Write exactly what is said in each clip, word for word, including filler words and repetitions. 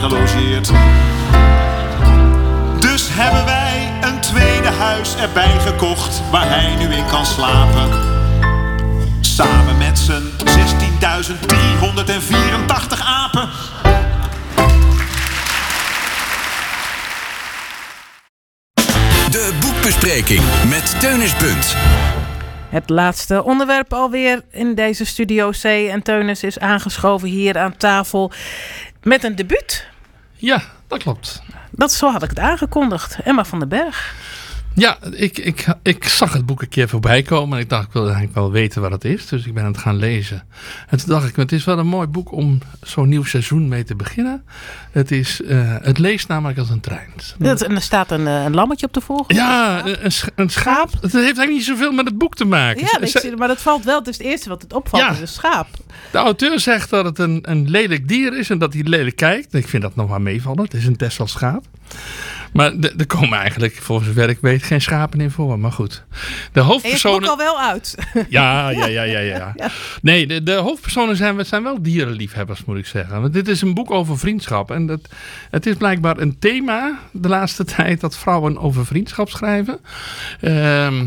gelogeerd. Dus hebben wij een tweede huis erbij gekocht waar hij nu in kan slapen. Samen met zijn zestienduizend driehonderdvierentachtig apen. De boekbespreking met Teunis Bunt. Het laatste onderwerp alweer in deze Studio C. En Teunis is aangeschoven hier aan tafel met een debuut. Ja, dat klopt. Dat, zo had ik het aangekondigd. Emma van den Berg. Ja, ik, ik, ik zag het boek een keer voorbij komen. En ik dacht, ik wil eigenlijk wel weten wat het is. Dus ik ben het gaan lezen. En toen dacht ik, het is wel een mooi boek om zo'n nieuw seizoen mee te beginnen. Het, is, uh, het leest namelijk als een trein. Ja, en er staat een, een lammetje op de voorgrond. Ja, een, een, een schaap. Het heeft eigenlijk niet zoveel met het boek te maken. Ja, ik zie, maar dat valt wel. Het is het eerste wat het opvalt, ja. Is een schaap. De auteur zegt dat het een, een lelijk dier is en dat hij lelijk kijkt. Ik vind dat nog wel meevallen. Het is een Texels schaap. Maar er komen eigenlijk, voor zover ik weet, geen schapen in voor. Maar goed. De hoofdpersonen... En je boek al wel uit. Ja, ja, ja, ja. ja. ja. Nee, de, de hoofdpersonen zijn, zijn wel dierenliefhebbers, moet ik zeggen. Want dit is een boek over vriendschap. En dat, het is blijkbaar een thema de laatste tijd dat vrouwen over vriendschap schrijven. Ehm...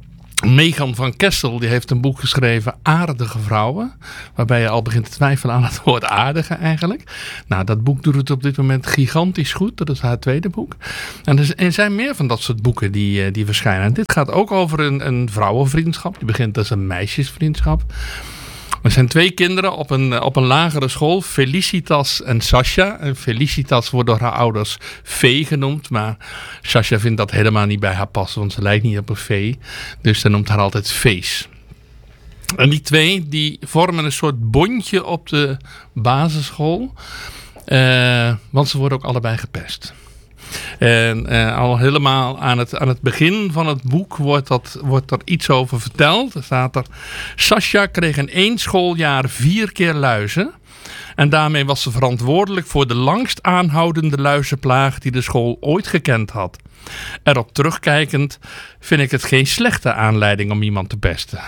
Megan van Kessel die heeft een boek geschreven, Aardige Vrouwen. Waarbij je al begint te twijfelen aan het woord aardige eigenlijk. Nou, dat boek doet het op dit moment gigantisch goed. Dat is haar tweede boek. En er, er zijn meer van dat soort boeken die, die verschijnen. En dit gaat ook over een, een vrouwenvriendschap. Die begint als een meisjesvriendschap. Er zijn twee kinderen op een, op een lagere school, Felicitas en Sasha. En Felicitas wordt door haar ouders Vee genoemd, maar Sasha vindt dat helemaal niet bij haar passen, want ze lijkt niet op een vee. Dus ze noemt haar altijd Vees. En die twee die vormen een soort bondje op de basisschool, uh, want ze worden ook allebei gepest. En uh, al helemaal aan het, aan het begin van het boek wordt, dat, wordt er iets over verteld. Er staat er: Sasha kreeg in één schooljaar vier keer luizen. En daarmee was ze verantwoordelijk voor de langst aanhoudende luizenplaag die de school ooit gekend had. Erop terugkijkend vind ik het geen slechte aanleiding om iemand te pesten.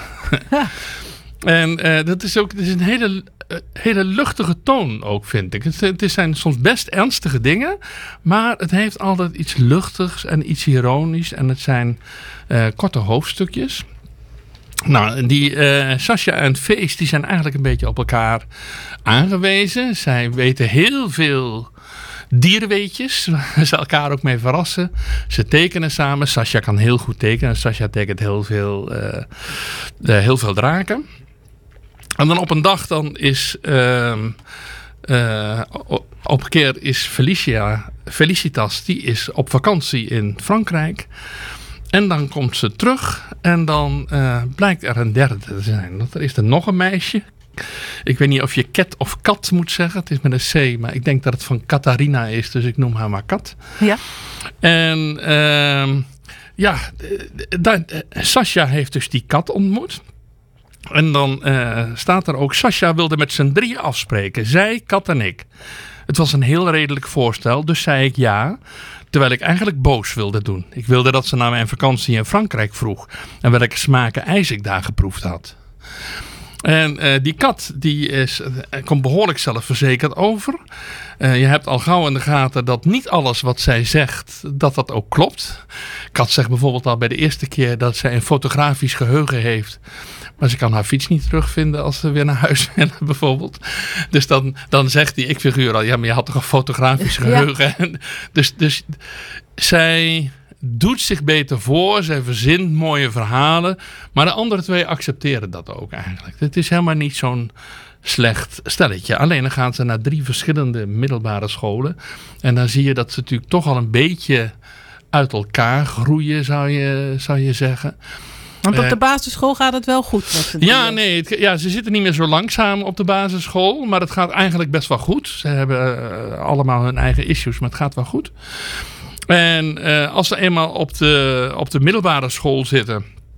En uh, dat is ook dat is een hele... hele luchtige toon ook, vind ik. Het, het zijn soms best ernstige dingen, maar het heeft altijd iets luchtigs en iets ironisch. En het zijn uh, korte hoofdstukjes. Nou, die uh, Sasha en Vees, die zijn eigenlijk een beetje op elkaar aangewezen. Zij weten heel veel dierenweetjes, waar ze elkaar ook mee verrassen. Ze tekenen samen. Sasha kan heel goed tekenen. Sasha tekent heel veel, uh, uh, heel veel draken. En dan op een dag dan is uh, uh, op een keer is Felicia, Felicitas, die is op vakantie in Frankrijk. En dan komt ze terug en dan uh, blijkt er een derde te zijn. Want er is er nog een meisje. Ik weet niet of je Kat of Kat moet zeggen. Het is met een C, maar ik denk dat het van Catharina is. Dus ik noem haar maar Kat. Ja. En uh, ja, da, Sasha heeft dus die kat ontmoet. En dan uh, staat er ook: Sasha wilde met z'n drieën afspreken. Zij, Kat en ik. Het was een heel redelijk voorstel, dus zei ik ja. Terwijl ik eigenlijk boos wilde doen. Ik wilde dat ze naar mijn vakantie in Frankrijk vroeg. En welke smaken ijs ik daar geproefd had. En uh, die kat die is, uh, komt behoorlijk zelfverzekerd over. Uh, je hebt al gauw in de gaten dat niet alles wat zij zegt, dat dat ook klopt. Kat zegt bijvoorbeeld al bij de eerste keer dat zij een fotografisch geheugen heeft. Maar ze kan haar fiets niet terugvinden als ze weer naar huis willen bijvoorbeeld. Dus dan, dan zegt die ik-figuur al, ja, maar je had toch een fotografisch geheugen. Ja. Dus, dus zij doet zich beter voor. Zij verzint mooie verhalen. Maar de andere twee accepteren dat ook eigenlijk. Het is helemaal niet zo'n slecht stelletje. Alleen dan gaan ze naar drie verschillende middelbare scholen. En dan zie je dat ze natuurlijk toch al een beetje uit elkaar groeien, zou je, zou je zeggen. Want op de basisschool gaat het wel goed. Met ja, nee, het, ja, ze zitten niet meer zo lang samen op de basisschool. Maar het gaat eigenlijk best wel goed. Ze hebben uh, allemaal hun eigen issues, maar het gaat wel goed. En uh, als ze eenmaal op de, op de middelbare school zitten,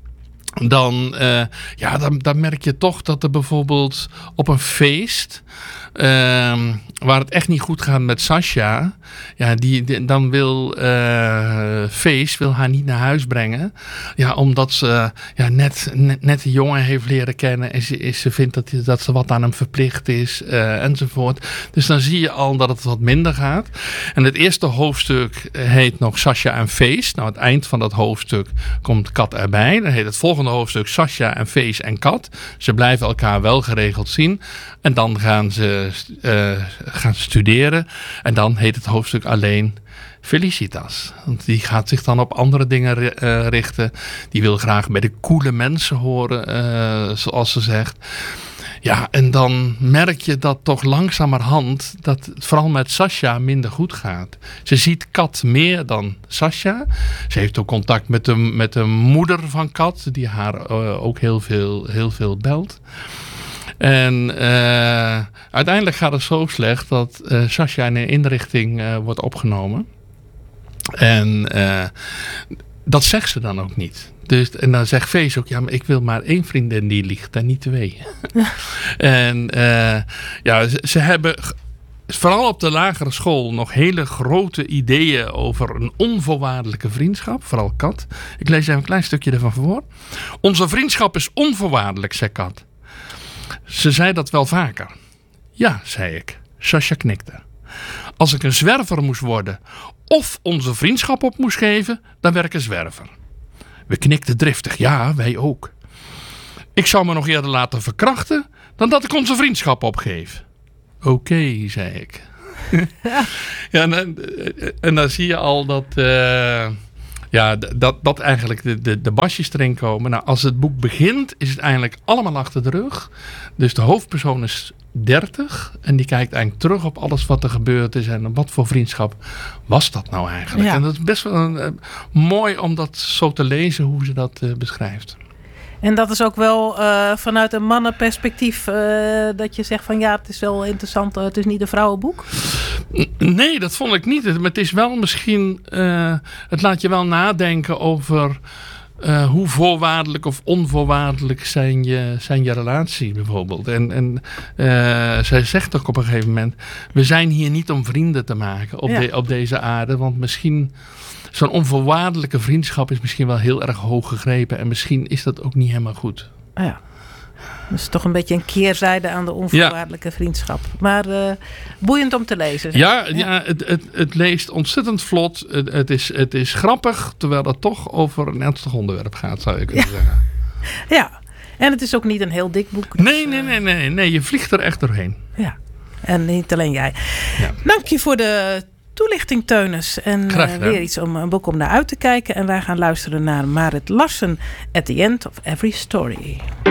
Dan, uh, ja, dan, dan merk je toch dat er bijvoorbeeld op een feest... Uh, waar het echt niet goed gaat met Sascha... Ja, die, die, dan wil uh, Feest wil haar niet naar huis brengen. Ja, omdat ze ja, net, net, net de jongen heeft leren kennen... en ze, ze vindt dat, dat ze wat aan hem verplicht is, uh, enzovoort. Dus dan zie je al dat het wat minder gaat. En het eerste hoofdstuk heet nog Sascha en Feest. Nou, het eind van dat hoofdstuk komt Kat erbij. Dan heet het volgende hoofdstuk Sascha en Feest en Kat. Ze blijven elkaar wel geregeld zien. En dan gaan ze uh, gaan studeren. En dan heet het hoofdstuk alleen Felicitas. Want die gaat zich dan op andere dingen uh, richten. Die wil graag bij de coole mensen horen, uh, zoals ze zegt. Ja, en dan merk je dat toch langzamerhand dat het vooral met Sascha minder goed gaat. Ze ziet Kat meer dan Sascha. Ze heeft ook contact met de, met de moeder van Kat, die haar uh, ook heel veel, heel veel belt. En uh, uiteindelijk gaat het zo slecht dat uh, Sascha in een inrichting uh, wordt opgenomen. En uh, dat zegt ze dan ook niet. Dus, en dan zegt Feest ook, ja, maar ik wil maar één vriendin die liegt en niet twee. En uh, ja, ze, ze hebben vooral op de lagere school nog hele grote ideeën over een onvoorwaardelijke vriendschap. Vooral Kat. Ik lees even een klein stukje ervan voor. Onze vriendschap is onvoorwaardelijk, zei Kat. Ze zei dat wel vaker. Ja, zei ik. Sascha knikte. Als ik een zwerver moest worden of onze vriendschap op moest geven, dan werd ik een zwerver. We knikten driftig. Ja, wij ook. Ik zou me nog eerder laten verkrachten dan dat ik onze vriendschap opgeef. Oké, okay, zei ik. Ja, en, en dan zie je al dat... Uh, Ja, dat, dat eigenlijk de, de, de basjes erin komen. Nou, als het boek begint, is het eigenlijk allemaal achter de rug. Dus de hoofdpersoon is dertig. En die kijkt eigenlijk terug op alles wat er gebeurd is. En wat voor vriendschap was dat nou eigenlijk? Ja. En dat is best wel een, uh, mooi om dat zo te lezen, hoe ze dat uh, beschrijft. En dat is ook wel uh, vanuit een mannenperspectief uh, dat je zegt van ja, het is wel interessant. Uh, het is niet een vrouwenboek. Nee, dat vond ik niet. Maar het is wel misschien, uh, het laat je wel nadenken over uh, hoe voorwaardelijk of onvoorwaardelijk zijn je, zijn je relatie bijvoorbeeld. En, en uh, zij zegt ook op een gegeven moment, we zijn hier niet om vrienden te maken op, ja. de, op deze aarde. Want misschien... Zo'n onvoorwaardelijke vriendschap is misschien wel heel erg hoog gegrepen. En misschien is dat ook niet helemaal goed. Ja, dus toch een beetje een keerzijde aan de onvoorwaardelijke ja. vriendschap. Maar uh, boeiend om te lezen. Ja, ja. ja het, het, het leest ontzettend vlot. Het, het, is, het is grappig, terwijl het toch over een ernstig onderwerp gaat, zou je kunnen ja. zeggen. Ja, en het is ook niet een heel dik boek. Dus, nee, nee, nee, nee, nee. Je vliegt er echt doorheen. Ja, en niet alleen jij. Ja. Dank je voor de... toelichting, Teunis. En uh, weer iets om een boek om naar uit te kijken. En wij gaan luisteren naar Marit Larsen, At the End of Every Story.